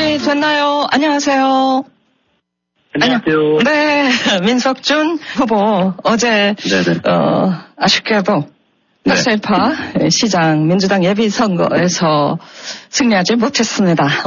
준비됐나요? 안녕하세요. 안녕하세요. 네, 민석준 후보 어제 아쉽게도 핫셀파 시장 민주당 예비선거에서 승리하지 못했습니다.